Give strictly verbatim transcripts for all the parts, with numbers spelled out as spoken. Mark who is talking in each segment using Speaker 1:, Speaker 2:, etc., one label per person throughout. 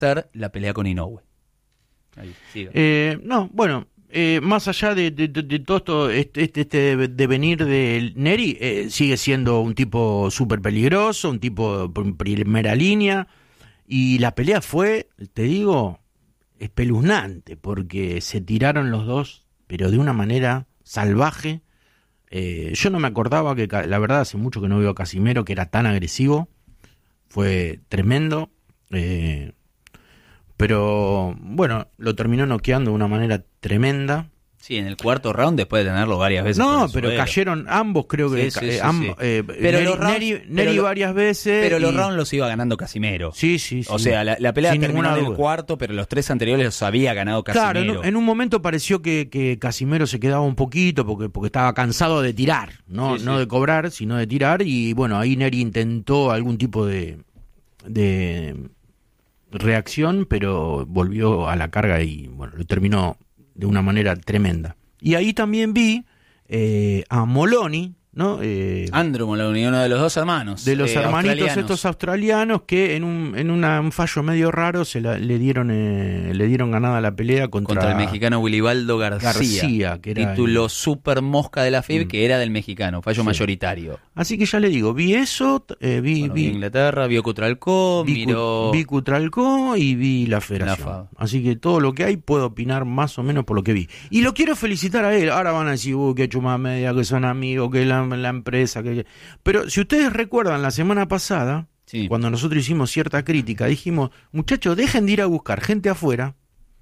Speaker 1: Ter la pelea con Inoue. Ahí,
Speaker 2: eh, no, bueno, eh, más allá de, de, de, de todo esto, este, este, este devenir de Neri, eh, sigue siendo un tipo súper peligroso, un tipo de primera línea, y la pelea fue, te digo, espeluznante, porque se tiraron los dos, pero de una manera salvaje. Eh, yo no me acordaba que, la verdad, hace mucho que no veo a Casimero, que era tan agresivo, fue tremendo, eh, pero bueno, lo terminó noqueando de una manera tremenda.
Speaker 1: Sí, en el cuarto round, después de tenerlo varias veces.
Speaker 2: No, pero suelo. cayeron ambos, creo que.
Speaker 1: Sí, sí,
Speaker 2: eh,
Speaker 1: sí,
Speaker 2: amb-
Speaker 1: sí.
Speaker 2: Eh,
Speaker 1: pero
Speaker 2: Neri,
Speaker 1: los rounds,
Speaker 2: Neri,
Speaker 1: pero
Speaker 2: Neri
Speaker 1: lo,
Speaker 2: varias veces.
Speaker 1: Pero
Speaker 2: y...
Speaker 1: los rounds los iba ganando Casimero.
Speaker 2: Sí, sí, sí.
Speaker 1: O sea, la, la pelea
Speaker 2: Sin
Speaker 1: terminó en el
Speaker 2: duda.
Speaker 1: cuarto, pero los tres anteriores los había ganado Casimero.
Speaker 2: Claro, en un, en un momento pareció que, que Casimero se quedaba un poquito porque, porque estaba cansado de tirar, no,
Speaker 1: sí,
Speaker 2: no
Speaker 1: sí.
Speaker 2: de cobrar, sino de tirar. Y bueno, ahí Neri intentó algún tipo de. de reacción, pero volvió a la carga y bueno, lo terminó de una manera tremenda. Y ahí también vi eh, a Moloney, ¿no? Eh,
Speaker 1: Andrew Moloney, uno de los dos hermanos.
Speaker 2: De los
Speaker 1: eh,
Speaker 2: hermanitos
Speaker 1: australianos.
Speaker 2: estos australianos que en un en una, un fallo medio raro se la, le dieron eh, le dieron ganada la pelea contra,
Speaker 1: contra el mexicano Willibaldo García,
Speaker 2: García que era
Speaker 1: título
Speaker 2: el...
Speaker 1: super mosca de la F I B, mm. que era del mexicano, fallo sí. mayoritario.
Speaker 2: Así que ya le digo, vi eso, eh, vi,
Speaker 1: bueno,
Speaker 2: vi
Speaker 1: Inglaterra, vio Cutralcó,
Speaker 2: vi,
Speaker 1: miró...
Speaker 2: vi Cutralcó y vi la federación. La Así que todo lo que hay puedo opinar más o menos por lo que vi. Y lo quiero felicitar a él. Ahora van a decir, uy, que chuma media, que son amigos, que la, la empresa, que... Pero si ustedes recuerdan la semana pasada, sí. cuando nosotros hicimos cierta crítica, dijimos, muchachos, dejen de ir a buscar gente afuera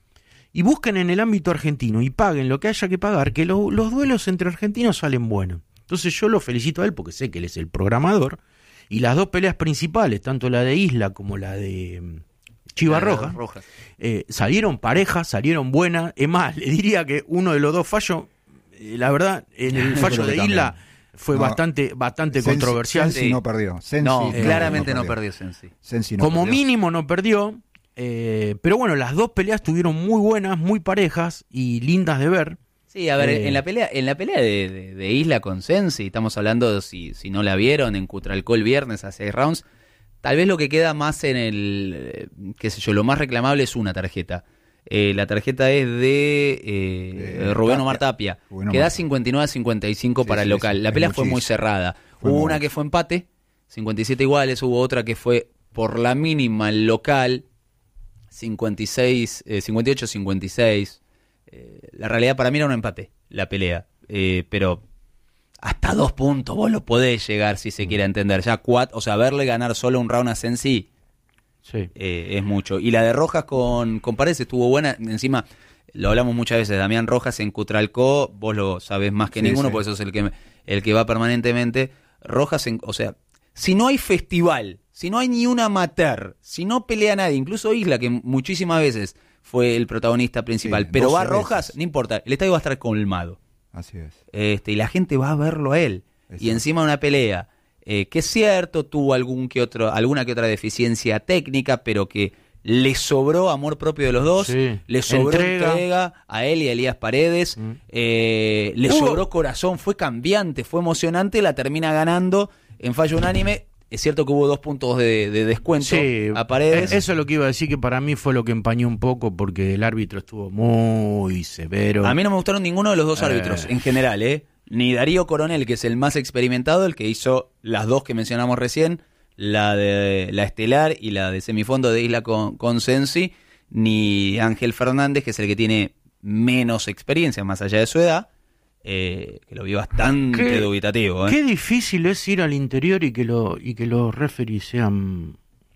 Speaker 2: y busquen en el ámbito argentino y paguen lo que haya que pagar, que lo, los duelos entre argentinos salen buenos. Entonces yo lo felicito a él porque sé que él es el programador y las dos peleas principales, tanto la de Isla como la de Chivas Rojas, Rojas. Eh, salieron parejas, salieron buenas. Es más, le diría que uno de los dos fallos, eh, la verdad, en el fallo de Isla fue no, bastante bastante Sensi, controversial.
Speaker 3: Sensi no perdió. Sensi
Speaker 1: no,
Speaker 3: eh,
Speaker 1: claramente no perdió, no perdió Sensi.
Speaker 3: Sensi no
Speaker 2: como
Speaker 3: perdió.
Speaker 2: mínimo no perdió, eh, pero bueno, las dos peleas estuvieron muy buenas, muy parejas y lindas de ver.
Speaker 1: Sí, a ver, eh, en la pelea en la pelea de, de, de Isla con Sensi, estamos hablando, de si, si no la vieron, en Cutralcó el viernes a seis rounds, tal vez lo que queda más en el, qué sé yo, lo más reclamable es una tarjeta. Eh, la tarjeta es de eh, eh, Rubén Omar Tapia, Rubén que da cincuenta y nueve a cincuenta y cinco sí, para sí, el local. Sí, la pelea fue muchísimo. Muy cerrada. Fue hubo muy una mucho. Que fue empate, cincuenta y siete iguales, hubo otra que fue por la mínima el local, cincuenta y seis, eh, cincuenta y ocho a cincuenta y seis. Eh, la realidad para mí era un empate, la pelea. Eh, pero hasta dos puntos vos lo podés llegar si se quiere entender. Ya cuatro, o sea, verle ganar solo un round a Sensi sí. eh, es mucho. Y la de Rojas con, con Paredes estuvo buena. Encima, lo hablamos muchas veces, Damián Rojas en Cutralcó, vos lo sabés más que sí, ninguno, sí. Porque sos el que, el que va permanentemente. Rojas, en, o sea, si no hay festival, si no hay ni un amateur, si no pelea nadie, incluso Isla, que muchísimas veces fue el protagonista principal, sí, pero va Rojas, veces. No importa, el estadio va a estar colmado.
Speaker 3: Así es.
Speaker 1: Este, y la gente va a verlo a él. Exacto. Y encima una pelea eh, que es cierto, tuvo algún que otro, alguna que otra deficiencia técnica, pero que le sobró amor propio de los dos, sí. Le sobró entrega. entrega a él y a Elías Paredes, mm. eh, le uh. sobró corazón, fue cambiante, fue emocionante, la termina ganando en fallo unánime. Es cierto que hubo dos puntos de, de descuento sí, a Paredes.
Speaker 2: Eso es lo que iba a decir, que para mí fue lo que empañó un poco, porque el árbitro estuvo muy severo.
Speaker 1: A mí no me gustaron ninguno de los dos árbitros, eh. en general, ¿eh? Ni Darío Coronel, que es el más experimentado, el que hizo las dos que mencionamos recién, la de la estelar y la de semifondo de Isla con, con Sensi, ni Ángel Fernández, que es el que tiene menos experiencia, más allá de su edad. Eh, que lo vi bastante qué, dubitativo. ¿eh?
Speaker 2: Qué difícil es ir al interior y que, lo, y que los referees sean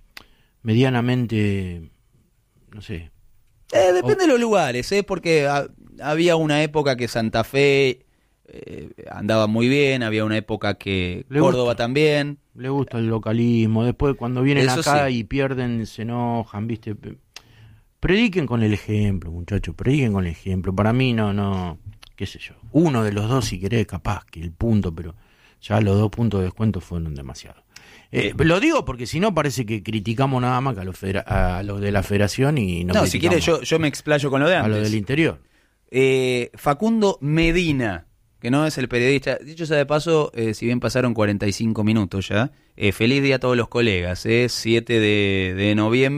Speaker 2: medianamente, no sé.
Speaker 1: Eh, depende o... de los lugares, ¿eh? Porque a, había una época que Santa Fe eh, andaba muy bien, había una época que le Córdoba gusta, también.
Speaker 2: Le gusta el localismo, después cuando vienen
Speaker 1: Eso
Speaker 2: acá
Speaker 1: sí.
Speaker 2: y pierden, se enojan, ¿viste? Prediquen con el ejemplo, muchachos, prediquen con el ejemplo. Para mí no, no... qué sé yo, uno de los dos si querés capaz que el punto, pero ya los dos puntos de descuento fueron demasiado. Eh, lo digo porque si no parece que criticamos nada más que a los, federa- a los de la federación y no
Speaker 1: No, si quieres yo, yo me explayo con lo de antes.
Speaker 2: A lo del interior.
Speaker 1: Eh, Facundo Medina, que no es el periodista, dicho sea de paso, eh, si bien pasaron cuarenta y cinco minutos ya, eh, feliz día a todos los colegas, eh, siete de, de noviembre,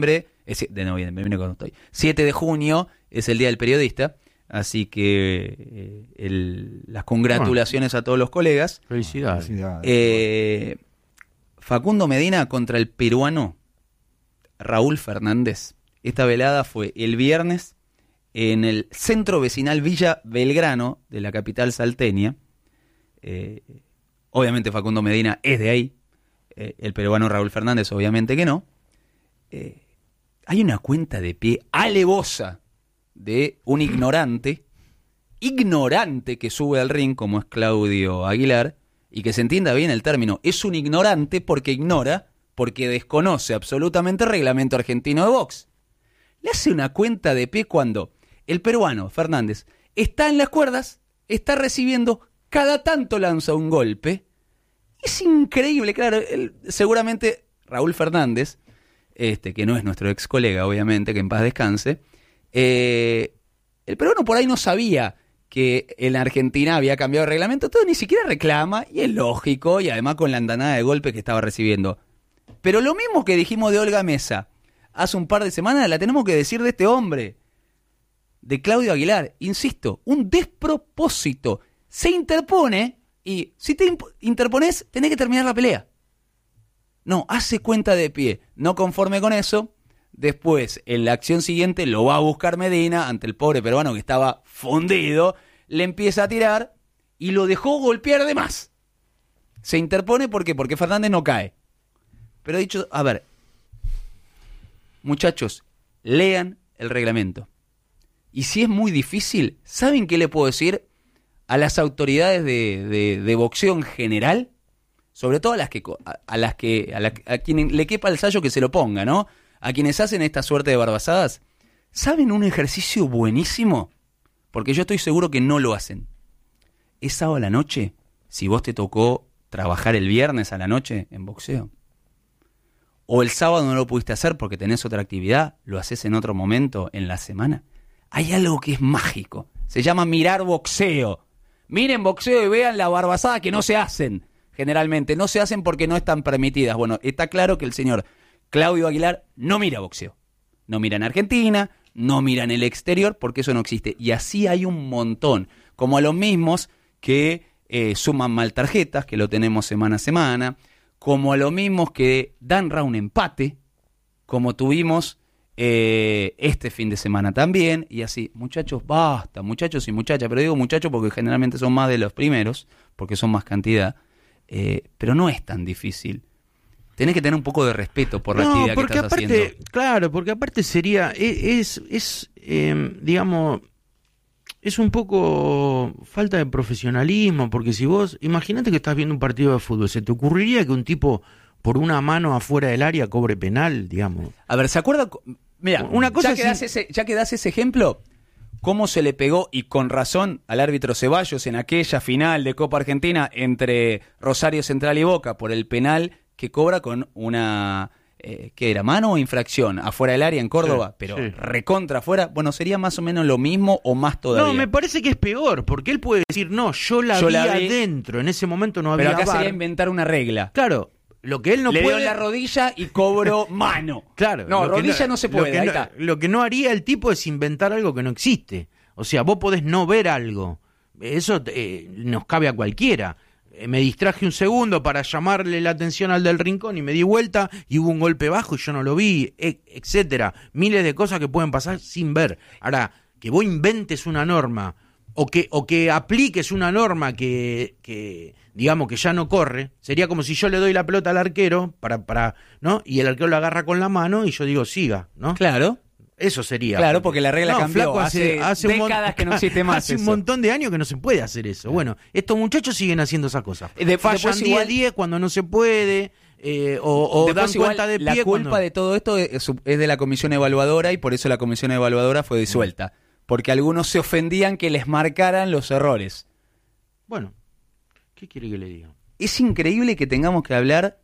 Speaker 1: Es de noviembre, me viene cuando estoy. siete de junio es el Día del Periodista, así que eh, el, las congratulaciones bueno. a todos los colegas.
Speaker 2: Felicidades.
Speaker 3: Felicidades.
Speaker 1: Eh, Facundo Medina contra el peruano Raúl Fernández. Esta velada fue el viernes en el centro vecinal Villa Belgrano de la capital salteña. Eh, obviamente Facundo Medina es de ahí. Eh, el peruano Raúl Fernández obviamente que no. Eh, hay una cuenta de pie alevosa de un ignorante, ignorante que sube al ring como es Claudio Aguilar, y que se entienda bien el término, es un ignorante porque ignora, porque desconoce absolutamente el reglamento argentino de box. Le hace una cuenta de pie cuando el peruano Fernández está en las cuerdas, está recibiendo, cada tanto lanza un golpe. Es increíble, claro, él, seguramente Raúl Fernández, este que no es nuestro ex colega, obviamente, que en paz descanse, eh, el peruano por ahí no sabía que en Argentina había cambiado el reglamento, todo ni siquiera reclama, y es lógico, y además con la andanada de golpes que estaba recibiendo. Pero lo mismo que dijimos de Olga Mesa hace un par de semanas, la tenemos que decir de este hombre, de Claudio Aguilar. Insisto, un despropósito. Se interpone, y si te imp- interpones, tenés que terminar la pelea. No, hace cuenta de pie. No conforme con eso, después, en la acción siguiente, lo va a buscar Medina ante el pobre peruano que estaba fundido, le empieza a tirar y lo dejó golpear de más. Se interpone, ¿por qué? Porque Fernández no cae. Pero he dicho, a ver, muchachos, lean el reglamento. Y si es muy difícil, ¿saben qué le puedo decir a las autoridades de, de, de boxeo en general? Sobre todo a las que a, a las que a, la, a quien le quepa el sallo que se lo ponga, ¿no? A quienes hacen esta suerte de barbazadas. ¿Saben un ejercicio buenísimo? Porque yo estoy seguro que no lo hacen. Es sábado a la noche, si vos te tocó trabajar el viernes a la noche en boxeo. O el sábado no lo pudiste hacer porque tenés otra actividad, lo haces en otro momento en la semana. Hay algo que es mágico. Se llama mirar boxeo. Miren boxeo y vean la barbazada que no se hacen. Generalmente no se hacen porque no están permitidas. Bueno, está claro que el señor Claudio Aguilar no mira boxeo. No mira en Argentina, no mira en el exterior, porque eso no existe. Y así hay un montón. Como a los mismos que eh, suman mal tarjetas, que lo tenemos semana a semana. Como a los mismos que dan round empate, como tuvimos eh, este fin de semana también. Y así, muchachos, basta, muchachos y muchachas. Pero digo muchachos porque generalmente son más de los primeros, porque son más cantidad. Eh, pero no es tan difícil. Tenés que tener un poco de respeto por la no, actividad que estás
Speaker 2: aparte,
Speaker 1: haciendo.
Speaker 2: Claro, porque aparte sería, es, es, es eh, digamos, es un poco falta de profesionalismo, porque si vos, imagínate que estás viendo un partido de fútbol, ¿se te ocurriría que un tipo por una mano afuera del área cobre penal, digamos?
Speaker 1: A ver, ¿se acuerda? Mira, una cosa ya que, das ese, ya que das ese ejemplo, cómo se le pegó, y con razón, al árbitro Ceballos en aquella final de Copa Argentina entre Rosario Central y Boca por el penal que cobra con una, eh, ¿qué era? ¿Mano o infracción? Afuera del área en Córdoba, sí, pero sí. Recontra afuera. Bueno, sería más o menos lo mismo o más todavía.
Speaker 2: No, me parece que es peor, porque él puede decir, no, yo la yo vi la vi adentro, en ese momento no había
Speaker 1: Pero acá
Speaker 2: bar.
Speaker 1: Sería inventar una regla.
Speaker 2: Claro, lo que él no
Speaker 1: Le
Speaker 2: puede...
Speaker 1: Le doy la rodilla y cobro mano.
Speaker 2: Claro.
Speaker 1: No, rodilla no, no se puede,
Speaker 2: lo que
Speaker 1: ahí
Speaker 2: no,
Speaker 1: está.
Speaker 2: Lo que no haría el tipo es inventar algo que no existe. O sea, vos podés no ver algo. Eso eh, nos cabe a cualquiera. Me distraje un segundo para llamarle la atención al del rincón y me di vuelta y hubo un golpe bajo y yo no lo vi, e- etcétera. Miles de cosas que pueden pasar sin ver. Ahora, que vos inventes una norma o que o que apliques una norma que, que digamos que ya no corre, sería como si yo le doy la pelota al arquero para para, ¿no? Y el arquero la agarra con la mano y yo digo, siga, ¿no?
Speaker 1: Claro.
Speaker 2: Eso sería.
Speaker 1: Claro, porque la regla
Speaker 2: no,
Speaker 1: cambió.
Speaker 2: Flaco, hace, hace
Speaker 1: décadas
Speaker 2: mon-
Speaker 1: que no existe más
Speaker 2: Hace
Speaker 1: eso.
Speaker 2: un montón de años que no se puede hacer eso. Bueno, estos muchachos siguen haciendo esas cosas.
Speaker 1: De,
Speaker 2: Fallan día a día cuando no se puede, eh, o, o dan cuenta de pie.
Speaker 1: La culpa
Speaker 2: cuando...
Speaker 1: de todo esto es, es de la comisión evaluadora, y por eso la comisión evaluadora fue disuelta. Porque algunos se ofendían que les marcaran los errores.
Speaker 2: Bueno, ¿qué quiere que le diga?
Speaker 1: Es increíble que tengamos que hablar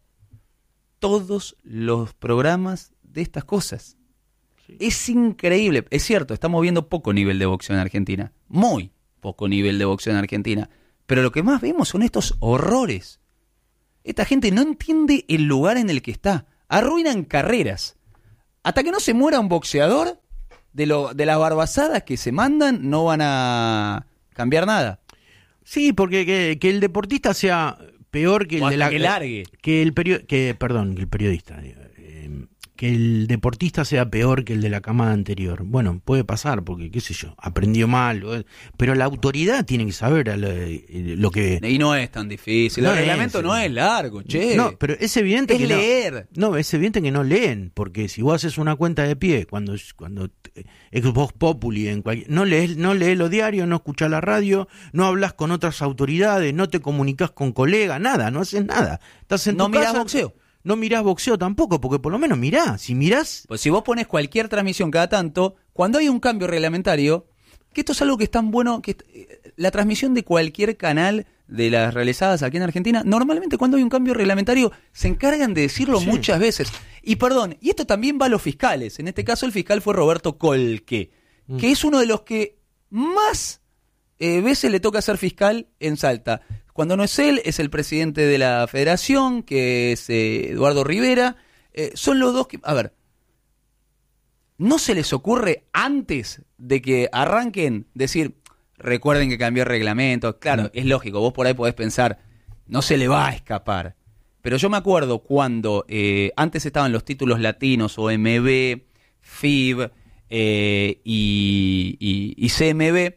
Speaker 1: todos los programas de estas cosas. Es increíble, es cierto, estamos viendo poco nivel de boxeo en Argentina, muy poco nivel de boxeo en Argentina, pero lo que más vemos son estos horrores. Esta gente no entiende el lugar en el que está, arruinan carreras, hasta que no se muera un boxeador, de, lo, de las barbazadas que se mandan, no van a cambiar nada.
Speaker 2: Sí, porque que, que el deportista sea peor que el
Speaker 1: o
Speaker 2: de la...
Speaker 1: que largue.
Speaker 2: Que el periodista... Que, perdón, que el periodista... Eh, que el deportista sea peor que el de la camada anterior. Bueno, puede pasar, porque, qué sé yo, aprendió mal, pero la autoridad tiene que saber lo, lo que...
Speaker 1: Y no es tan difícil,
Speaker 2: no
Speaker 1: el reglamento
Speaker 2: es,
Speaker 1: no es largo, che.
Speaker 2: No, pero es evidente
Speaker 1: es
Speaker 2: que
Speaker 1: leer.
Speaker 2: No, no, es evidente que no leen, porque si vos haces una cuenta de pie, cuando cuando ex Vox Populi, en cualquier, no lees, no lees los diarios, no escuchás la radio, no hablas con otras autoridades, no te comunicás con colegas, nada, no haces nada. Estás en
Speaker 1: no
Speaker 2: tu
Speaker 1: mirás
Speaker 2: casa,
Speaker 1: boxeo.
Speaker 2: No mirás boxeo tampoco, porque por lo menos mirás. Si mirás...
Speaker 1: Pues si vos pones cualquier transmisión cada tanto, cuando hay un cambio reglamentario, que esto es algo que es tan bueno, que la transmisión de cualquier canal de las realizadas aquí en Argentina, normalmente cuando hay un cambio reglamentario se encargan de decirlo sí. muchas veces. Y perdón, y esto también va a los fiscales. En este caso el fiscal fue Roberto Colque, mm. que es uno de los que más eh, veces le toca ser fiscal en Salta. Cuando no es él, es el presidente de la federación, que es eh, Eduardo Rivera. Eh, son los dos que... A ver, ¿no se les ocurre antes de que arranquen decir, recuerden que cambió el reglamento? Claro, no. Es lógico, vos por ahí podés pensar, no se le va a escapar. Pero yo me acuerdo cuando eh, antes estaban los títulos latinos, O M B, F I B eh, y, y, y C M B,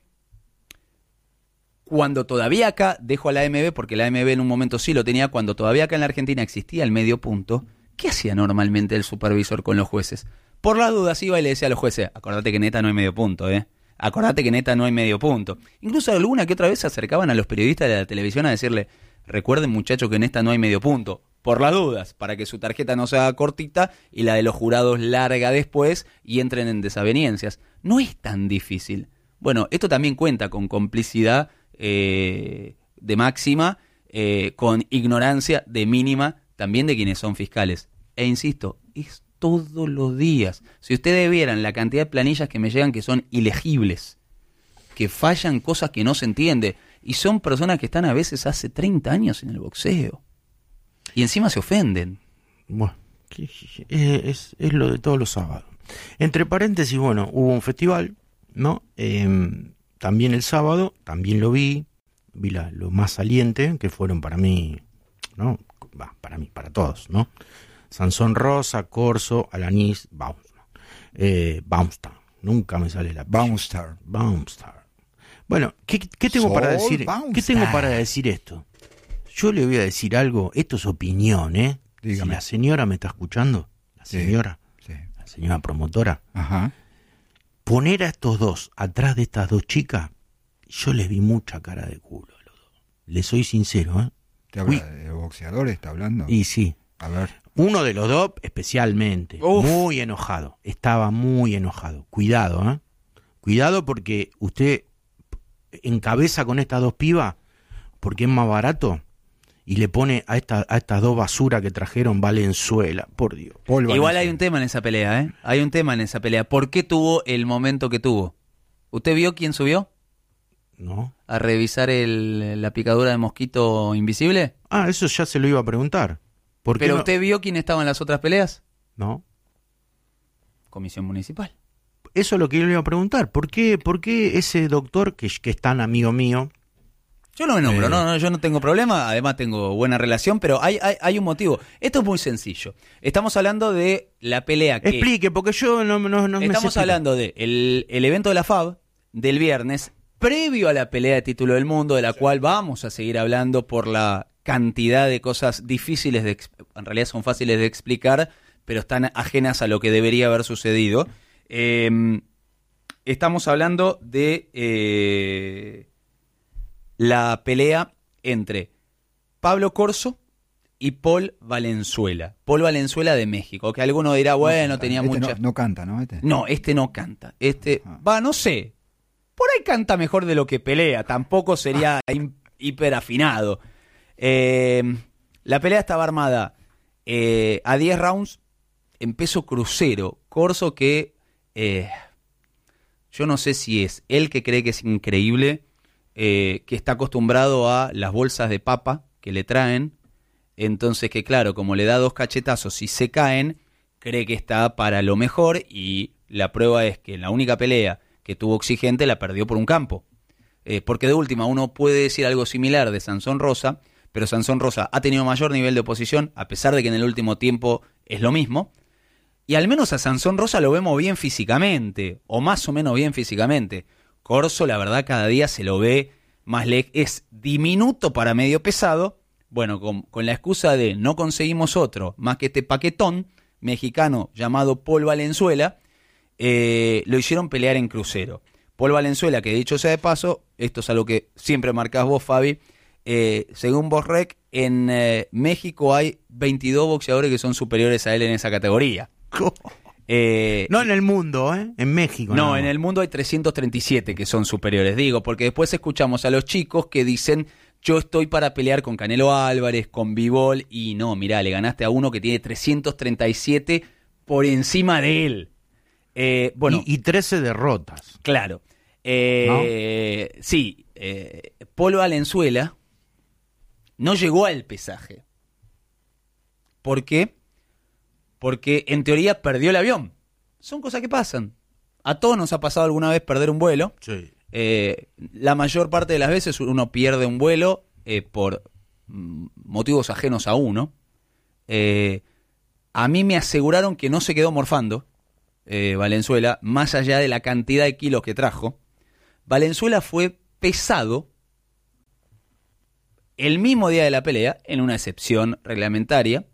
Speaker 1: cuando todavía acá, dejo a la A M B porque la A M B en un momento sí lo tenía, cuando todavía acá en la Argentina existía el medio punto, ¿qué hacía normalmente el supervisor con los jueces? Por las dudas iba y le decía a los jueces, acordate que neta no hay medio punto, ¿eh? Acordate que neta no hay medio punto. Incluso alguna que otra vez se acercaban a los periodistas de la televisión a decirle, recuerden muchachos que en esta no hay medio punto, por las dudas, para que su tarjeta no sea cortita y la de los jurados larga después y entren en desavenencias. No es tan difícil. Bueno, esto también cuenta con complicidad Eh, de máxima, eh, con ignorancia de mínima también de quienes son fiscales. E insisto, es todos los días. Si ustedes vieran la cantidad de planillas que me llegan que son ilegibles, que fallan cosas que no se entiende, y son personas que están a veces hace treinta años en el boxeo, y encima se ofenden.
Speaker 2: Bueno, es, es lo de todos los sábados. Entre paréntesis, bueno, hubo un festival, ¿no? Eh, También el sábado, también lo vi, vi la, lo más saliente, que fueron para mí, ¿no? Bah, para mí, para todos, ¿no? Sansón Rosa, Corso, Alanis, Baumstar. Eh, Baumstar, nunca me sale la...
Speaker 3: Baumstar.
Speaker 2: Baumstar. Bueno, ¿qué, qué tengo
Speaker 3: Sol
Speaker 2: para decir?
Speaker 3: Baumstar.
Speaker 2: ¿Qué tengo para decir esto? Yo le voy a decir algo, esto es opinión, ¿eh?
Speaker 3: Dígame.
Speaker 2: Si la señora me está escuchando, la señora,
Speaker 3: sí, sí.
Speaker 2: la señora promotora,
Speaker 3: ajá.
Speaker 2: Poner a estos dos atrás de estas dos chicas, yo les vi mucha cara de culo a los dos. Les soy sincero, ¿eh?
Speaker 3: ¿Te habla Uy. de boxeadores? ¿Está hablando?
Speaker 2: Y sí.
Speaker 3: A ver.
Speaker 2: Uno de los dos, especialmente, Uf. muy enojado. Estaba muy enojado. Cuidado, ¿eh? Cuidado porque usted encabeza con estas dos pibas porque es más barato y le pone a, esta, a estas dos basuras que trajeron Valenzuela, por Dios.
Speaker 1: Igual Valenzuela. Hay un tema en esa pelea, ¿eh? Hay un tema en esa pelea. ¿Por qué tuvo el momento que tuvo? ¿Usted vio quién subió?
Speaker 2: No.
Speaker 1: ¿A revisar el, la picadura de mosquito invisible?
Speaker 2: Ah, eso ya se lo iba a preguntar. ¿Por qué
Speaker 1: ¿Pero
Speaker 2: no?
Speaker 1: usted vio quién estaba en las otras peleas?
Speaker 2: No.
Speaker 1: Comisión municipal.
Speaker 2: Eso es lo que yo le iba a preguntar. ¿Por qué, por qué ese doctor, que, que es tan amigo mío...
Speaker 1: Yo no me nombro, eh. no, no, yo no tengo problema, además tengo buena relación, pero hay, hay, hay un motivo. Esto es muy sencillo. Estamos hablando de la pelea que...
Speaker 2: Explique, porque yo no, no, no me
Speaker 1: Estamos hablando de el, el evento de la F A B del viernes, previo a la pelea de título del mundo, de la cual vamos a seguir hablando por la cantidad de cosas difíciles de... En realidad son fáciles de explicar, pero están ajenas a lo que debería haber sucedido. Eh, estamos hablando de... Eh, la pelea entre Pablo Corso y Paul Valenzuela. Paul Valenzuela de México, que alguno dirá, bueno,
Speaker 3: no
Speaker 1: tenía
Speaker 3: este
Speaker 1: mucha...
Speaker 3: No, no canta, ¿no? Este.
Speaker 1: No, este no canta. Este, ah. va, no sé. Por ahí canta mejor de lo que pelea. Tampoco sería ah. hiper afinado. Eh, la pelea estaba armada eh, a diez rounds en peso crucero. Corso que... Eh, yo no sé si es él que cree que es increíble... Eh, que está acostumbrado a las bolsas de papa que le traen, entonces que claro, como le da dos cachetazos y se caen, cree que está para lo mejor y la prueba es que en la única pelea que tuvo exigente la perdió por un campo. Eh, porque de última uno puede decir algo similar de Sansón Rosa, pero Sansón Rosa ha tenido mayor nivel de oposición, a pesar de que en el último tiempo es lo mismo. Y al menos a Sansón Rosa lo vemos bien físicamente, o más o menos bien físicamente. Corso, la verdad, cada día se lo ve más lejos. Es diminuto para medio pesado. Bueno, con, con la excusa de no conseguimos otro más que este paquetón mexicano llamado Paul Valenzuela, eh, lo hicieron pelear en crucero. Paul Valenzuela, que dicho sea de paso, esto es algo que siempre marcás vos, Fabi, eh, según Borrec, en eh, México hay veintidós boxeadores que son superiores a él en esa categoría.
Speaker 2: Eh, no en el mundo, ¿eh? En México.
Speaker 1: No, no, en el mundo hay trescientos treinta y siete que son superiores, digo, porque después escuchamos a los chicos que dicen, yo estoy para pelear con Canelo Álvarez, con Bivol, y no, mirá, le ganaste a uno que tiene trescientos treinta y siete por encima de él. Eh, bueno,
Speaker 2: y, y trece derrotas.
Speaker 1: Claro. Eh, ¿no? Sí, eh, Paul Valenzuela no llegó al pesaje. ¿Por qué? Porque en teoría perdió el avión. Son cosas que pasan. A todos nos ha pasado alguna vez perder un vuelo.
Speaker 2: Sí.
Speaker 1: Eh, la mayor parte de las veces uno pierde un vuelo eh, por mm, motivos ajenos a uno. Eh, a mí me aseguraron que no se quedó morfando eh, Valenzuela, más allá de la cantidad de kilos que trajo. Valenzuela fue pesado el mismo día de la pelea, en una excepción reglamentaria,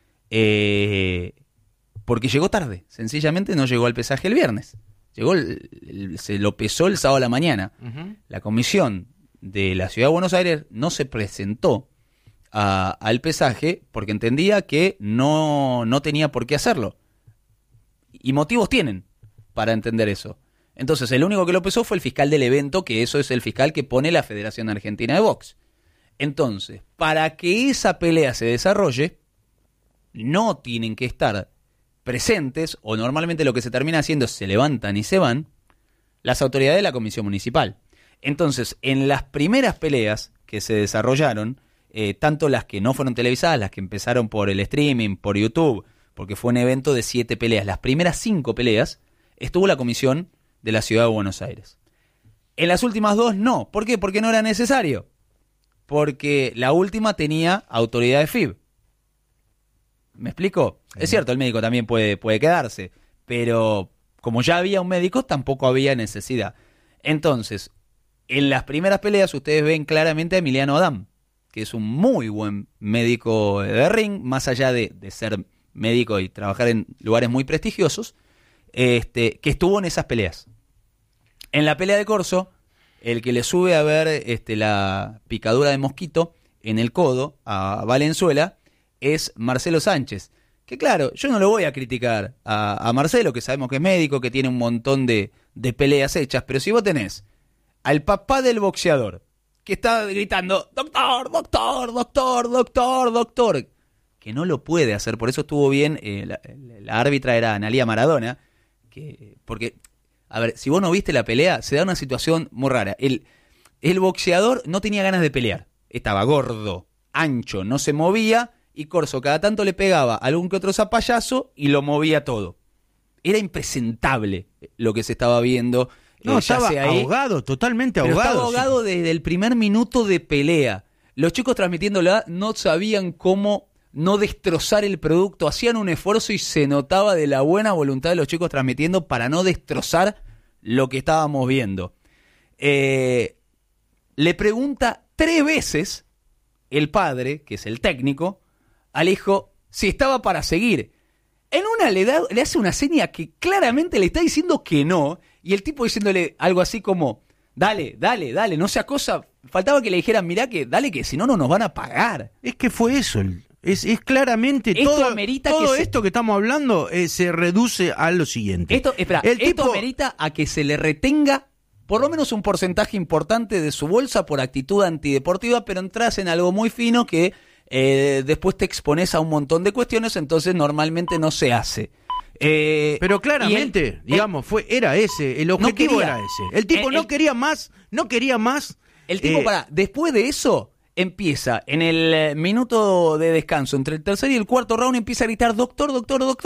Speaker 1: eh, porque llegó tarde. Sencillamente no llegó al pesaje el viernes. Llegó, el, el, se lo pesó el sábado a la mañana. Uh-huh. La comisión de la Ciudad de Buenos Aires no se presentó a, al pesaje porque entendía que no, no tenía por qué hacerlo. Y motivos tienen para entender eso. Entonces, el único que lo pesó fue el fiscal del evento, que eso es el fiscal que pone la Federación Argentina de Box. Entonces, para que esa pelea se desarrolle, no tienen que estar presentes, o normalmente lo que se termina haciendo es se levantan y se van, las autoridades de la Comisión Municipal. Entonces, en las primeras peleas que se desarrollaron, eh, tanto las que no fueron televisadas, las que empezaron por el streaming, por YouTube, porque fue un evento de siete peleas, las primeras cinco peleas, estuvo la Comisión de la Ciudad de Buenos Aires. En las últimas dos, no. ¿Por qué? Porque no era necesario. Porque la última tenía autoridad de F I B. ¿Me explico? Sí. Es cierto, el médico también puede, puede quedarse, pero como ya había un médico, tampoco había necesidad. Entonces, en las primeras peleas ustedes ven claramente a Emiliano Adam, que es un muy buen médico de ring, más allá de, de ser médico y trabajar en lugares muy prestigiosos, este, que estuvo en esas peleas. En la pelea de Corso, el que le sube a ver este, la picadura de mosquito en el codo a Valenzuela es Marcelo Sánchez. Que claro, yo no lo voy a criticar a, a Marcelo, que sabemos que es médico, que tiene un montón de, de peleas hechas, pero si vos tenés al papá del boxeador, que está gritando, doctor, doctor, doctor, doctor, doctor, que no lo puede hacer, por eso estuvo bien, eh, la, la árbitra era Analía Maradona, que, porque, a ver, si vos no viste la pelea, se da una situación muy rara. El, el boxeador no tenía ganas de pelear, estaba gordo, ancho, no se movía, y Corso cada tanto le pegaba algún que otro zapallazo y lo movía todo. Era impresentable lo que se estaba viendo.
Speaker 2: No, eh, estaba ahí, ahogado, totalmente ahogado.
Speaker 1: Pero estaba ahogado
Speaker 2: sí.
Speaker 1: desde el primer minuto de pelea. Los chicos transmitiéndola no sabían cómo no destrozar el producto. Hacían un esfuerzo y se notaba de la buena voluntad de los chicos transmitiendo para no destrozar lo que estábamos viendo. Eh, le pregunta tres veces el padre, que es el técnico, al hijo si estaba para seguir. En una le, da, le hace una seña que claramente le está diciendo que no, y el tipo diciéndole algo así como, dale, dale, dale, no sea cosa. Faltaba que le dijeran, mirá que dale, que si no, no nos van a pagar.
Speaker 2: Es que fue eso, es, es claramente esto todo,
Speaker 1: amerita
Speaker 2: todo
Speaker 1: que
Speaker 2: esto
Speaker 1: se...
Speaker 2: que estamos hablando eh, se reduce a lo siguiente.
Speaker 1: Esto, espera, el esto tipo... amerita a que se le retenga por lo menos un porcentaje importante de su bolsa por actitud antideportiva, pero entras en algo muy fino que Eh, después te expones a un montón de cuestiones, entonces normalmente no se hace.
Speaker 2: Eh, Pero claramente, él, digamos, él, fue era ese, el objetivo no quería, era ese. El tipo el, no el, quería más, no quería más.
Speaker 1: El tipo, eh, para, después de eso, empieza en el minuto de descanso, entre el tercer y el cuarto round, empieza a gritar, doctor, doctor, doctor,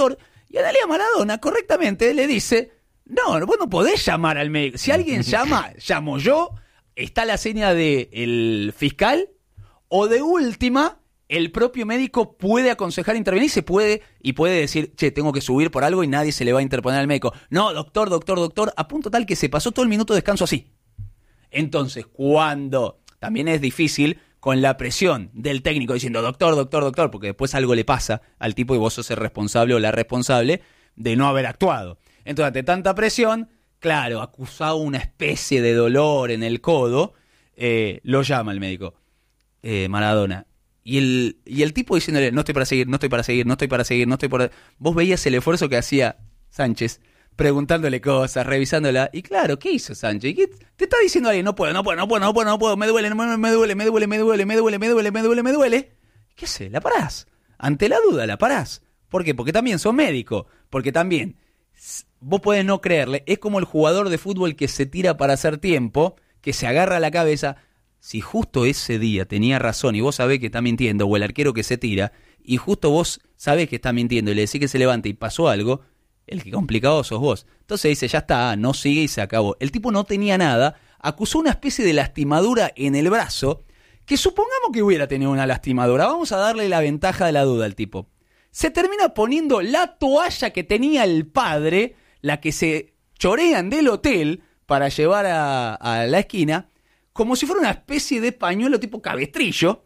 Speaker 1: Y Analía Maradona correctamente le dice, no, vos no podés llamar al médico. Si alguien llama, llamo yo, está la seña del fiscal, o de última, el propio médico puede aconsejar intervenir y se puede, y puede decir, che, tengo que subir por algo y nadie se le va a interponer al médico. No, doctor, doctor, doctor, a punto tal que se pasó todo el minuto de descanso así. Entonces, cuando también es difícil con la presión del técnico diciendo doctor, doctor, doctor, porque después algo le pasa al tipo y vos sos el responsable o la responsable de no haber actuado. Entonces, ante tanta presión, claro, acusado una especie de dolor en el codo, eh, lo llama el médico, eh, Maradona. Y el, y el tipo diciéndole, no estoy para seguir, no estoy para seguir, no estoy para seguir, no estoy para... Vos veías el esfuerzo que hacía Sánchez, preguntándole cosas, revisándola. Y claro, ¿qué hizo Sánchez? ¿Qué te está diciendo alguien? No puedo, no puedo, no puedo, no puedo, no puedo, me duele, me, me duele, me duele, me duele, me duele, me duele, me duele, me duele. ¿Qué haces? La parás. Ante la duda, la parás. ¿Por qué? Porque también sos médico. Porque también, vos podés no creerle, es como el jugador de fútbol que se tira para hacer tiempo, que se agarra a la cabeza. Si justo ese día tenía razón y vos sabés que está mintiendo, o el arquero que se tira, y justo vos sabés que está mintiendo y le decís que se levante y pasó algo, el que complicado sos vos. Entonces dice, ya está, no sigue y se acabó. El tipo no tenía nada, acusó una especie de lastimadura en el brazo, que supongamos que hubiera tenido una lastimadura, vamos a darle la ventaja de la duda al tipo. Se termina poniendo la toalla que tenía el padre, la que se chorean del hotel para llevar a, a la esquina, como si fuera una especie de pañuelo tipo cabestrillo.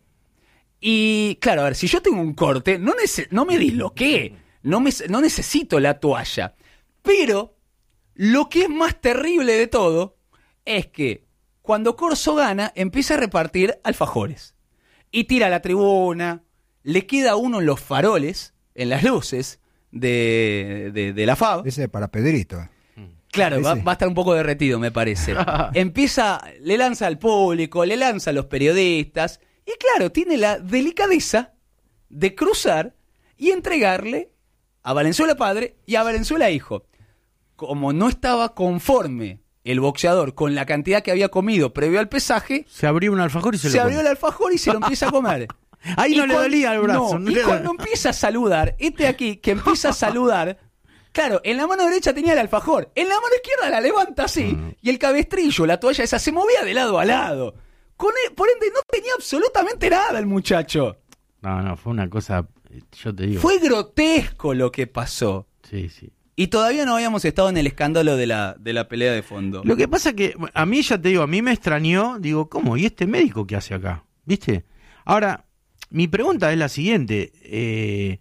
Speaker 1: Y claro, a ver, si yo tengo un corte, no, nece- no me disloqué, no, me, no necesito la toalla. Pero lo que es más terrible de todo es que cuando Corso gana, empieza a repartir alfajores. Y tira a la tribuna, le queda uno en los faroles, en las luces de, de, de la F A B.
Speaker 3: Ese es para Pedrito.
Speaker 1: Claro, va, va a estar un poco derretido, me parece. Empieza, le lanza al público, le lanza a los periodistas, y claro, tiene la delicadeza de cruzar y entregarle a Valenzuela padre y a Valenzuela hijo. Como no estaba conforme el boxeador con la cantidad que había comido previo al pesaje,
Speaker 2: se abrió un alfajor y se,
Speaker 1: se
Speaker 2: lo
Speaker 1: abrió
Speaker 2: come.
Speaker 1: el alfajor y se lo empieza a comer.
Speaker 2: Ahí
Speaker 1: y
Speaker 2: no le dolía el brazo.
Speaker 1: No,
Speaker 2: no
Speaker 1: y
Speaker 2: le
Speaker 1: cuando empieza a saludar, este aquí que empieza a saludar, claro, en la mano derecha tenía el alfajor, en la mano izquierda la levanta así, uh-huh. y el cabestrillo, la toalla esa, se movía de lado a lado. Con él, por ende, no tenía absolutamente nada el muchacho.
Speaker 2: No, no, fue una cosa, yo te digo.
Speaker 1: Fue grotesco lo que pasó.
Speaker 2: Sí, sí.
Speaker 1: Y todavía no habíamos estado en el escándalo de la, de la pelea de fondo.
Speaker 2: Lo que pasa que, a mí ya te digo, a mí me extrañó, digo, ¿cómo? ¿Y este médico qué hace acá? ¿Viste? Ahora, mi pregunta es la siguiente, eh...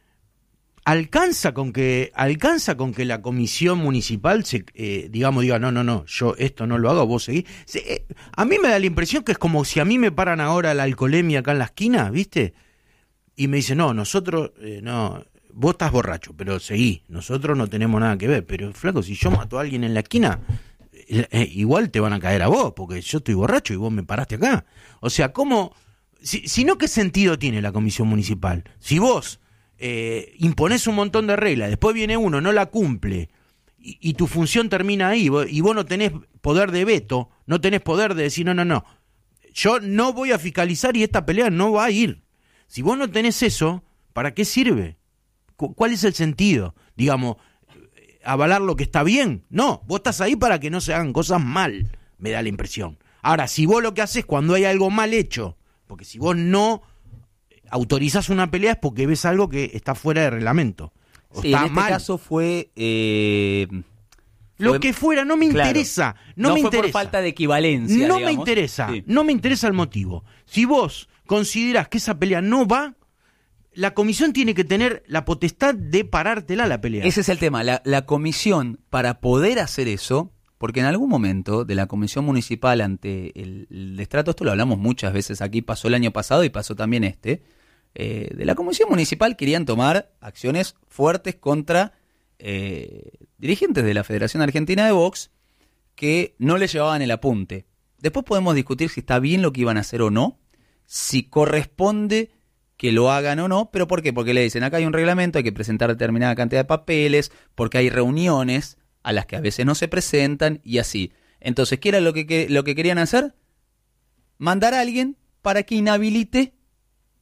Speaker 2: ¿Alcanza con que alcanza con que la comisión municipal se eh, digamos diga no no no yo esto no lo hago, vos seguís? Se, eh, a mí me da la impresión que es como si a mí me paran ahora la alcoholemia acá en la esquina, ¿viste? Y me dicen no nosotros eh, no vos estás borracho pero seguí, nosotros no tenemos nada que ver, pero flaco, si yo mato a alguien en la esquina eh, eh, igual te van a caer a vos porque yo estoy borracho y vos me paraste acá. O sea, ¿cómo? Si, si no, ¿qué sentido tiene la comisión municipal? Si vos Eh, imponés un montón de reglas, después viene uno, no la cumple y, y tu función termina ahí vos, y vos no tenés poder de veto, no tenés poder de decir no, no, no, yo no voy a fiscalizar y esta pelea no va a ir. Si vos no tenés eso, ¿para qué sirve? ¿Cu- ¿Cuál es el sentido? Digamos, avalar lo que está bien. No, vos estás ahí para que no se hagan cosas mal, me da la impresión. Ahora, si vos lo que haces cuando hay algo mal hecho, porque si vos no autorizás una pelea es porque ves algo que está fuera de reglamento. O
Speaker 1: sí,
Speaker 2: está
Speaker 1: en este
Speaker 2: mal.
Speaker 1: caso fue... Eh,
Speaker 2: Lo
Speaker 1: fue,
Speaker 2: que fuera, no me
Speaker 1: claro,
Speaker 2: interesa. No,
Speaker 1: no
Speaker 2: me
Speaker 1: fue
Speaker 2: interesa.
Speaker 1: por falta de equivalencia,
Speaker 2: No
Speaker 1: digamos.
Speaker 2: me interesa.
Speaker 1: Sí.
Speaker 2: No me interesa el motivo. Si vos considerás que esa pelea no va, la comisión tiene que tener la potestad de parártela la pelea.
Speaker 1: Ese es el tema. La, la comisión, para poder hacer eso... Porque en algún momento de la comisión municipal ante el, el destrato, esto lo hablamos muchas veces aquí, pasó el año pasado y pasó también este, eh, de la comisión municipal querían tomar acciones fuertes contra eh, dirigentes de la Federación Argentina de Box que no le llevaban el apunte. Después podemos discutir si está bien lo que iban a hacer o no, si corresponde que lo hagan o no, pero ¿por qué? Porque le dicen, acá hay un reglamento, hay que presentar determinada cantidad de papeles, porque hay reuniones a las que a veces no se presentan y así. Entonces, ¿qué era lo que, que, lo que querían hacer? Mandar a alguien para que inhabilite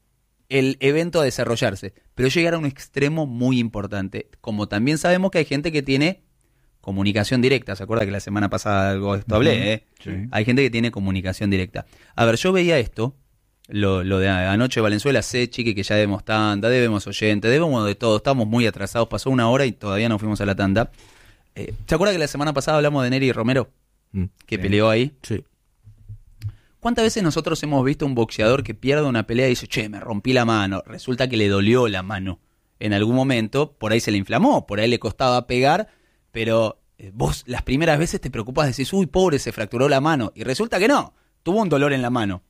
Speaker 1: el evento a desarrollarse. Pero llegar a un extremo muy importante. Como también sabemos que hay gente que tiene comunicación directa. ¿Se acuerda que la semana pasada algo de esto hablé? ¿eh?
Speaker 3: Sí.
Speaker 1: Hay gente que tiene comunicación directa. A ver, yo veía esto, lo, lo de anoche de Valenzuela, sé, chique, que ya debemos tanda, debemos oyente, debemos de todo, estamos muy atrasados, pasó una hora y todavía no fuimos a la tanda. Eh, ¿Se acuerda que la semana pasada hablamos de Neri Romero?
Speaker 2: Mm.
Speaker 1: Que
Speaker 3: Sí.
Speaker 1: peleó ahí.
Speaker 2: Sí.
Speaker 1: ¿Cuántas veces nosotros hemos visto un boxeador que pierde una pelea y dice, che, me rompí la mano? Resulta que le dolió la mano en algún momento, por ahí se le inflamó, por ahí le costaba pegar, pero eh, vos las primeras veces te preocupas, decís, uy, pobre, se fracturó la mano. Y resulta que no, tuvo un dolor en la mano.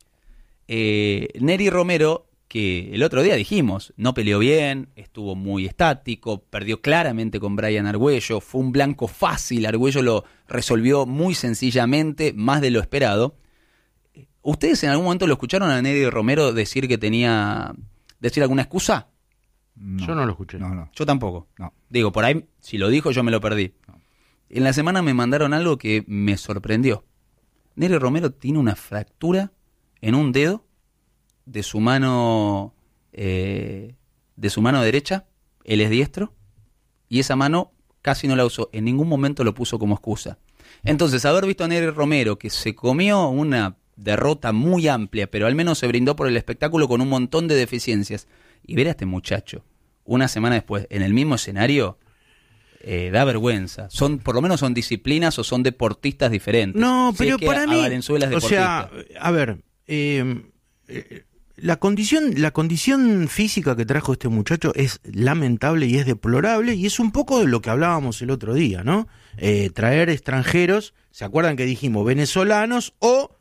Speaker 1: Eh, Neri Romero, que el otro día dijimos, no peleó bien, estuvo muy estático, perdió claramente con Brian Argüello, fue un blanco fácil, Argüello lo resolvió muy sencillamente, más de lo esperado. ¿Ustedes en algún momento lo escucharon a Neri Romero decir que tenía, decir alguna excusa?
Speaker 3: No.
Speaker 2: Yo no lo escuché.
Speaker 3: No, no.
Speaker 1: Yo tampoco.
Speaker 3: No.
Speaker 1: Digo, por ahí, si lo dijo, yo me lo perdí.
Speaker 3: No.
Speaker 1: En la semana me mandaron algo que me sorprendió. Neri Romero tiene una fractura en un dedo de su mano eh, de su mano derecha. Él es diestro y esa mano casi no la usó. En ningún momento lo puso como excusa. Entonces, haber visto a Neri Romero que se comió una derrota muy amplia, pero al menos se brindó por el espectáculo con un montón de deficiencias, y ver a este muchacho una semana después en el mismo escenario, eh, da vergüenza. Son, por lo menos son disciplinas o son deportistas diferentes.
Speaker 2: No,
Speaker 1: Si
Speaker 2: pero
Speaker 1: es que
Speaker 2: para
Speaker 1: a,
Speaker 2: mí,
Speaker 1: a Valenzuela es
Speaker 2: o sea,
Speaker 1: deportista.
Speaker 2: a ver, eh, eh, la condición, la condición física que trajo este muchacho es lamentable y es deplorable, y es un poco de lo que hablábamos el otro día, ¿no? Eh, traer extranjeros, ¿se acuerdan que dijimos venezolanos o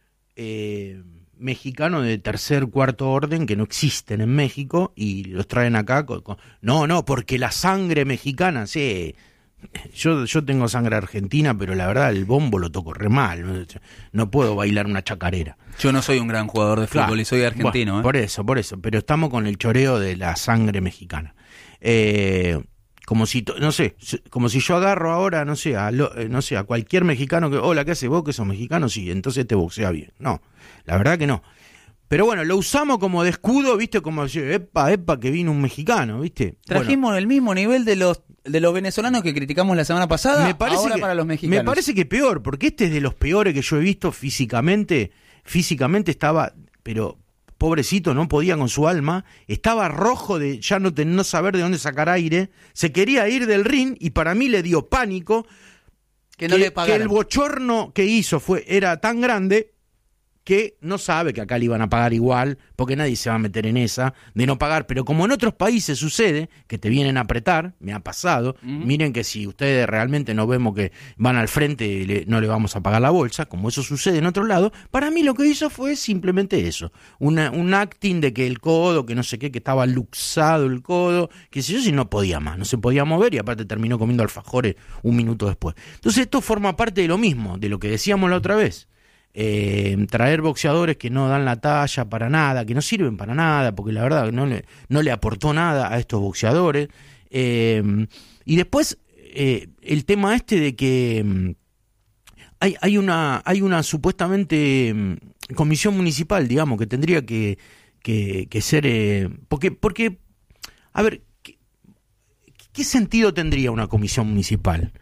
Speaker 2: eh, mexicanos de tercer, cuarto orden que no existen en México y los traen acá? Con, con, no, no, porque la sangre mexicana, sí. Yo, yo tengo sangre argentina, pero la verdad el bombo lo toco re mal. No puedo bailar una chacarera.
Speaker 1: Yo no soy un gran jugador de fútbol
Speaker 2: Claro.
Speaker 1: y soy argentino.
Speaker 2: Bueno,
Speaker 1: ¿eh?
Speaker 2: Por eso, por eso. Pero estamos con el choreo de la sangre mexicana. Eh, como si, to- no sé, si- como si yo agarro ahora, no sé, a, lo- eh, no sé, a cualquier mexicano que, hola, ¿qué haces vos que sos mexicano? Sí, entonces te boxea bien. No, la verdad que no. Pero bueno, lo usamos como de escudo, ¿viste? Como decir, epa, epa, que vino un mexicano, ¿viste?
Speaker 1: Trajimos
Speaker 2: Bueno,
Speaker 1: el mismo nivel de los de los venezolanos que criticamos la semana pasada,
Speaker 2: me parece
Speaker 1: ahora
Speaker 2: que,
Speaker 1: para los mexicanos.
Speaker 2: Me parece que peor, porque este es de los peores que yo he visto físicamente. Físicamente estaba, pero pobrecito, no podía con su alma. Estaba rojo de ya no, ten- no saber de dónde sacar aire. Se quería ir del ring y para mí le dio pánico
Speaker 1: que no
Speaker 2: que,
Speaker 1: le
Speaker 2: que
Speaker 1: pagaron.
Speaker 2: el bochorno que hizo fue era tan grande que no sabe que acá le iban a pagar igual, porque nadie se va a meter en esa de no pagar, pero como en otros países sucede, que te vienen a apretar, me ha pasado,
Speaker 1: Ujú.
Speaker 2: miren que si ustedes realmente no vemos que van al frente, le- no le vamos a pagar la bolsa, como eso sucede en otro lado, para mí lo que hizo fue simplemente eso, una, un acting de que el codo, que no sé qué, que estaba luxado el codo, que sé yo, si no podía más, no se podía mover y aparte terminó comiendo alfajores un minuto después. Entonces esto forma parte de lo mismo, de lo que decíamos la otra vez. Eh, traer boxeadores que no dan la talla para nada, que no sirven para nada, porque la verdad no le, no le aportó nada a estos boxeadores. Eh, y después eh, el tema este de que mm, hay, hay una hay una supuestamente mm, comisión municipal, digamos, que tendría que, que, que ser... Eh, porque, porque, a ver, ¿qué, ¿qué sentido tendría una comisión municipal?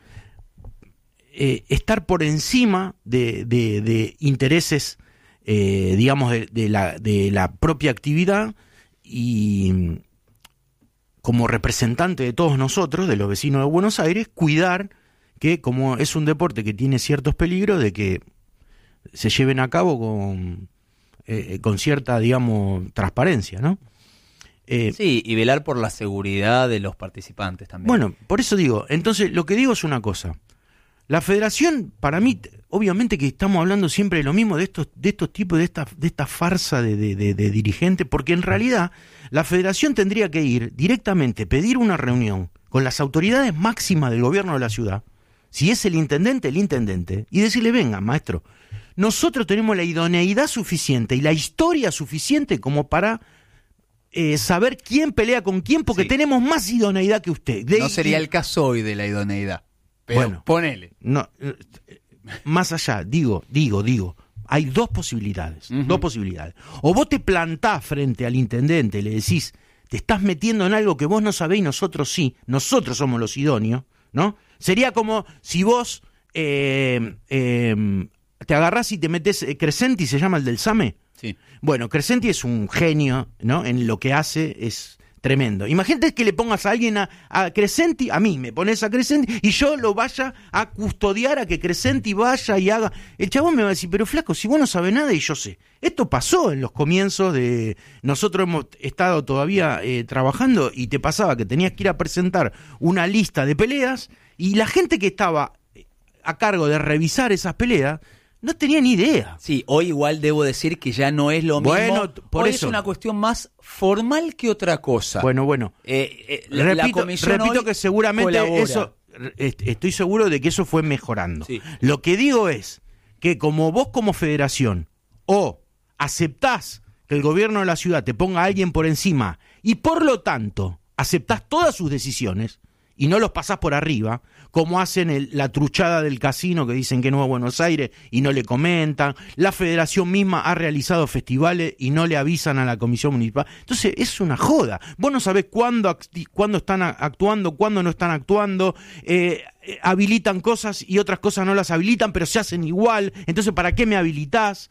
Speaker 2: Eh, estar por encima de, de, de intereses, eh, digamos, de, de, la, de la propia actividad y como representante de todos nosotros, de los vecinos de Buenos Aires, cuidar que como es un deporte que tiene ciertos peligros, de que se lleven a cabo con, eh, con cierta, digamos, transparencia, ¿no? Eh,
Speaker 1: Sí, y velar por la seguridad de los participantes también.
Speaker 2: Bueno, por eso digo, entonces lo que digo es una cosa. La federación, para mí, obviamente que estamos hablando siempre de lo mismo, de estos, de estos tipos, de esta, de esta farsa de, de, de, de dirigentes, porque en realidad la federación tendría que ir directamente, pedir una reunión con las autoridades máximas del gobierno de la ciudad, si es el intendente, el intendente, y decirle, venga, maestro, nosotros tenemos la idoneidad suficiente y la historia suficiente como para eh, saber quién pelea con quién, porque
Speaker 1: Sí.
Speaker 2: tenemos más idoneidad que usted. De-
Speaker 1: no sería
Speaker 2: y-
Speaker 1: el caso hoy de la idoneidad. Pero
Speaker 2: Bueno.
Speaker 1: ponele.
Speaker 2: No, eh, más allá, digo, digo, digo, hay dos posibilidades, uh-huh. dos posibilidades. O vos te plantás frente al intendente y le decís, te estás metiendo en algo que vos no sabés y nosotros sí, nosotros somos los idóneos, ¿no? Sería como si vos eh, eh, te agarrás y te metés, eh, Crescenti se llama el del SAME.
Speaker 1: Sí.
Speaker 2: Bueno, Crescenti es un genio, ¿no? En lo que hace es tremendo. Imagínate que le pongas a alguien a, a Crescenti, a mí me pones a Crescenti y yo lo vaya a custodiar a que Crescenti vaya y haga. El chabón me va a decir, pero flaco, si vos no sabés nada y yo sé. Esto pasó en los comienzos de... Nosotros hemos estado todavía eh, trabajando y te pasaba que tenías que ir a presentar una lista de peleas y la gente que estaba a cargo de revisar esas peleas no tenía ni idea.
Speaker 1: Sí, hoy igual debo decir que ya no es lo mismo.
Speaker 2: Bueno, por
Speaker 1: hoy
Speaker 2: eso.
Speaker 1: Es una cuestión más formal que otra cosa.
Speaker 2: Bueno, bueno.
Speaker 1: Eh, eh, la,
Speaker 2: repito
Speaker 1: la comisión
Speaker 2: repito que seguramente
Speaker 1: colabora.
Speaker 2: eso, estoy seguro de que eso fue mejorando.
Speaker 1: Sí.
Speaker 2: Lo que digo es que como vos como federación o aceptás que el gobierno de la ciudad te ponga a alguien por encima y por lo tanto aceptás todas sus decisiones y no los pasás por arriba, como hacen el, la truchada del casino que dicen que no va a Buenos Aires y no le comentan, la federación misma ha realizado festivales y no le avisan a la comisión municipal. Entonces es una joda, vos no sabés cuándo, cuándo están actuando, cuándo no están actuando, eh, habilitan cosas y otras cosas no las habilitan, pero se hacen igual, entonces ¿para qué me habilitás?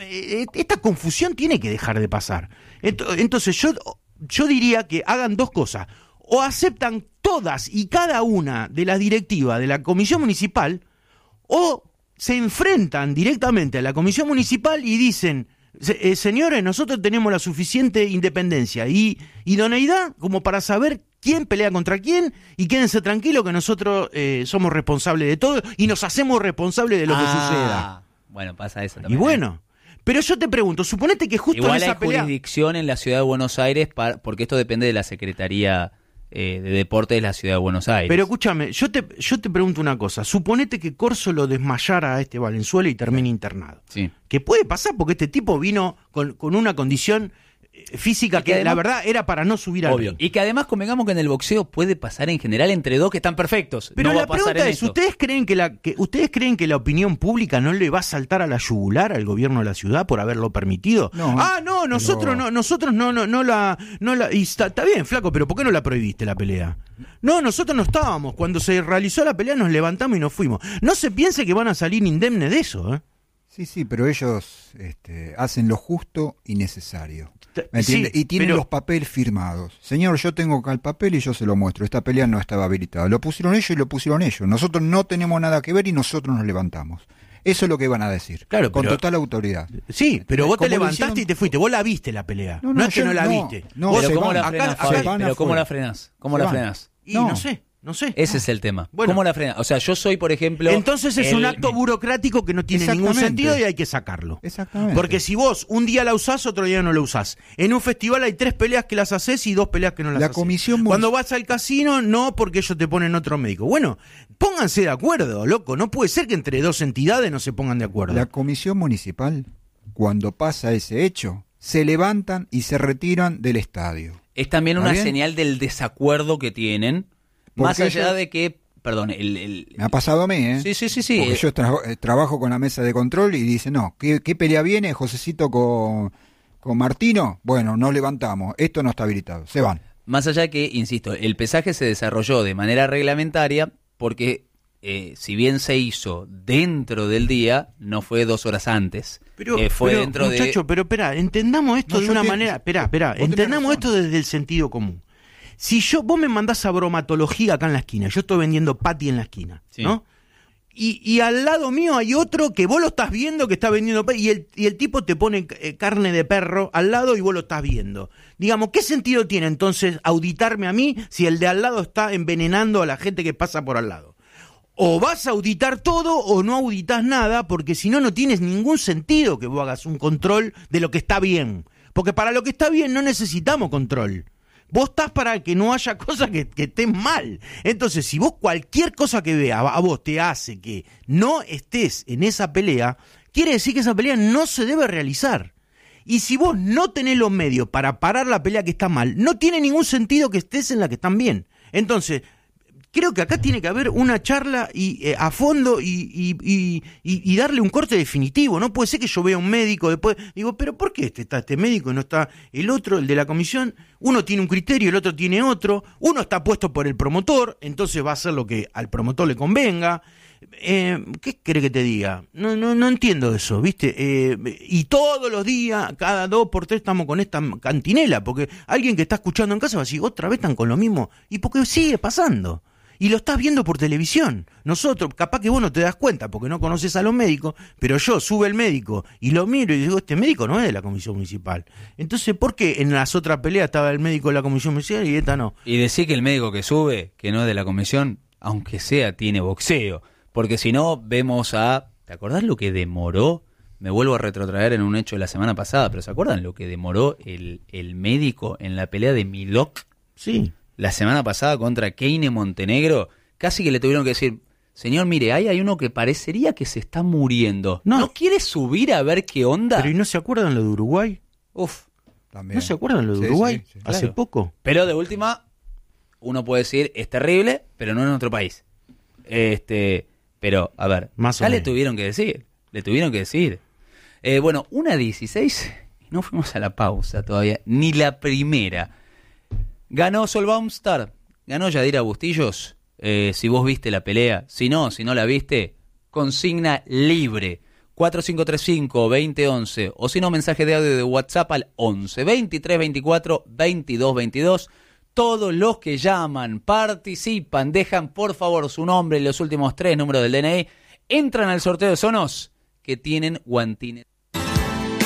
Speaker 2: Esta confusión tiene que dejar de pasar. Entonces yo, yo diría que hagan dos cosas. O aceptan todas y cada una de las directivas de la comisión municipal, o se enfrentan directamente a la comisión municipal y dicen, eh, señores, nosotros tenemos la suficiente independencia y idoneidad como para saber quién pelea contra quién y quédense tranquilos que nosotros eh, somos responsables de todo y nos hacemos responsables de lo
Speaker 1: ah,
Speaker 2: que suceda.
Speaker 1: Bueno, pasa eso también.
Speaker 2: Y bueno... Pero yo te pregunto, suponete que justo
Speaker 1: igual
Speaker 2: en esa
Speaker 1: hay
Speaker 2: pelea...
Speaker 1: jurisdicción en la ciudad de Buenos Aires, para, porque esto depende de la Secretaría eh, de Deportes de la ciudad de Buenos Aires.
Speaker 2: Pero escúchame, yo te, yo te pregunto una cosa. Suponete que Corso lo desmayara a este Valenzuela y termine internado.
Speaker 1: Sí.
Speaker 2: Que puede pasar porque este tipo vino con, con una condición física que, que además, la verdad era para no subir al
Speaker 1: obvio.
Speaker 2: ring.
Speaker 1: Y que además convengamos que en el boxeo puede pasar en general entre dos que están perfectos.
Speaker 2: Pero
Speaker 1: no
Speaker 2: la
Speaker 1: va a pasar
Speaker 2: pregunta
Speaker 1: en
Speaker 2: es,
Speaker 1: esto.
Speaker 2: ¿ustedes creen que la que ustedes creen que la opinión pública no le va a saltar a la yugular al gobierno de la ciudad por haberlo permitido?
Speaker 3: No,
Speaker 2: ah, no, nosotros
Speaker 3: pero...
Speaker 2: no, nosotros no, no, no la, no la, y está, está bien, flaco, pero ¿por qué no la prohibiste la pelea? No, nosotros no estábamos. Cuando se realizó la pelea nos levantamos y nos fuimos. No se piense que van a salir indemnes de eso, ¿eh?
Speaker 3: Sí, sí, pero ellos este, hacen lo justo y necesario. ¿Me entiendes?
Speaker 2: Sí,
Speaker 3: y tienen
Speaker 2: pero...
Speaker 3: los papeles firmados. Señor, yo tengo acá el papel y yo se lo muestro. Esta pelea no estaba habilitada. Lo pusieron ellos y lo pusieron ellos. Nosotros no tenemos nada que ver y nosotros nos levantamos. Eso es lo que van a decir.
Speaker 2: Claro,
Speaker 3: con
Speaker 2: pero...
Speaker 3: total autoridad.
Speaker 2: Sí, pero vos te levantaste
Speaker 3: hicieron...
Speaker 2: y te fuiste. Vos la viste la pelea. No,
Speaker 3: No, no,
Speaker 2: no es que
Speaker 3: yo,
Speaker 2: no la
Speaker 3: no,
Speaker 2: viste.
Speaker 3: No,
Speaker 2: vos
Speaker 1: pero ¿cómo
Speaker 3: van,
Speaker 1: la
Speaker 3: acá,
Speaker 1: frenás,
Speaker 3: acá,
Speaker 1: Fabi?
Speaker 3: van
Speaker 1: Pero ¿cómo
Speaker 3: afuera.
Speaker 1: la frenás? ¿Cómo
Speaker 3: Se
Speaker 1: la
Speaker 3: van.
Speaker 1: frenás?
Speaker 2: Y
Speaker 3: no.
Speaker 2: no sé. No sé.
Speaker 1: Ese
Speaker 2: no.
Speaker 1: es el tema.
Speaker 2: Bueno.
Speaker 1: ¿Cómo la frenás? O sea, yo soy, por ejemplo...
Speaker 2: Entonces es
Speaker 1: el...
Speaker 2: un acto burocrático que no tiene ningún
Speaker 3: Exactamente.
Speaker 2: sentido y hay que sacarlo.
Speaker 3: Exactamente.
Speaker 2: Porque si vos un día la usás, otro día no la usás. En un festival hay tres peleas que las haces y dos peleas que no las
Speaker 3: La
Speaker 2: haces.
Speaker 3: comisión
Speaker 2: Cuando vas al casino, no, porque ellos te ponen otro médico. Bueno, pónganse de acuerdo, loco. No puede ser que entre dos entidades no se pongan de acuerdo.
Speaker 3: La comisión municipal, cuando pasa ese hecho, se levantan y se retiran del estadio.
Speaker 1: Es también una
Speaker 3: bien?
Speaker 1: señal del desacuerdo que tienen, más
Speaker 3: Porque
Speaker 1: allá
Speaker 3: ellos-
Speaker 1: de que, perdón, el... el-
Speaker 3: Me ha pasado a mí, ¿eh?
Speaker 1: Sí, sí, sí, sí.
Speaker 3: Porque
Speaker 1: eh,
Speaker 3: yo tra- eh, trabajo con la mesa de control y dice, no, ¿qué, qué pelea viene, Josecito, con, con Martino? Bueno, nos levantamos, esto no está habilitado, se van.
Speaker 1: Más allá de que, insisto, el pesaje se desarrolló de manera reglamentaria porque, eh, si bien se hizo dentro del día, no fue dos horas antes.
Speaker 2: Pero,
Speaker 1: Eh, fue
Speaker 2: pero,
Speaker 1: dentro
Speaker 2: muchacho,
Speaker 1: de...
Speaker 2: pero espera, entendamos esto
Speaker 3: No,
Speaker 2: de
Speaker 3: yo
Speaker 2: una
Speaker 3: te-
Speaker 2: manera, espera, espera,
Speaker 3: vos tenés
Speaker 2: entendamos
Speaker 3: razón.
Speaker 2: esto desde el sentido común. Si yo, vos me mandás a bromatología acá en la esquina, yo estoy vendiendo patty en la esquina,
Speaker 1: Sí.
Speaker 2: ¿no? Y, y al lado mío hay otro que vos lo estás viendo que está vendiendo patty y el, y el tipo te pone eh, carne de perro al lado y vos lo estás viendo. Digamos, ¿qué sentido tiene entonces auditarme a mí si el de al lado está envenenando a la gente que pasa por al lado? O vas a auditar todo o no auditas nada, porque si no, no tienes ningún sentido que vos hagas un control de lo que está bien. Porque para lo que está bien no necesitamos control. Vos estás para que no haya cosas que, que estén mal. Entonces, si vos cualquier cosa que vea a vos te hace que no estés en esa pelea, quiere decir que esa pelea no se debe realizar. Y si vos no tenés los medios para parar la pelea que está mal, no tiene ningún sentido que estés en la que están bien. Entonces, ¿qué creo que acá tiene que haber una charla y eh, a fondo y, y, y, y, y darle un corte definitivo. No puede ser que yo vea un médico después, digo, pero ¿por qué este está este médico y no está el otro, el de la comisión? Uno tiene un criterio, el otro tiene otro, uno está puesto por el promotor, entonces va a hacer lo que al promotor le convenga. Eh, ¿Qué cree que te diga? No, no, no entiendo eso, ¿viste? Eh, y todos los días, cada dos por tres estamos con esta cantinela, porque alguien que está escuchando en casa va a decir, otra vez están con lo mismo, y porque sigue pasando. Y lo estás viendo por televisión. Nosotros, capaz que vos no te das cuenta porque no conoces a los médicos, pero yo sube el médico y lo miro y digo, este médico no es de la comisión municipal. Entonces, ¿por qué en las otras peleas estaba el médico de la comisión municipal y esta no?
Speaker 1: Y decir que el médico que sube, que no es de la comisión, aunque sea, tiene boxeo. Porque si no, vemos a... ¿Te acordás lo que demoró? Me vuelvo a retrotraer en un hecho de la semana pasada, pero ¿se acuerdan lo que demoró el, el médico en la pelea de Milok?
Speaker 2: Sí.
Speaker 1: La semana pasada contra Keine Montenegro. Casi que le tuvieron que decir, señor, mire, ahí hay uno que parecería que se está muriendo. ¿No, ¿No quiere subir a ver qué onda?
Speaker 2: Pero ¿y no se acuerdan lo de Uruguay?
Speaker 1: Uf.
Speaker 2: También. ¿No se acuerdan lo de sí, Uruguay? Sí, sí. Hace claro. poco.
Speaker 1: Pero de última, uno puede decir, es terrible, pero no en otro país. Este... Pero, a ver, Más ya le tuvieron que decir, le tuvieron que decir. Eh, bueno, una dieciséis, no fuimos a la pausa todavía, ni la primera. Ganó Sol Baumstar, ganó Yadira Bustillos, eh, si vos viste la pelea, si no, si no la viste, consigna libre, cuatro cinco tres cinco, dos cero uno uno, o si no, mensaje de audio de WhatsApp al once, veintitrés veinticuatro, veintidós veintidós. Todos los que llaman, participan, dejan por favor su nombre y los últimos tres números del D N I, entran al sorteo de Sonos que tienen guantines.